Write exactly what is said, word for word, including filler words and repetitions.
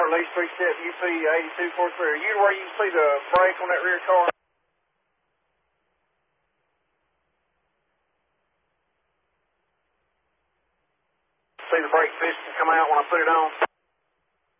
release three-step U P eighty-two forty-three. Are you where you can see the brake on that rear car? See the brake piston come out when I put it on?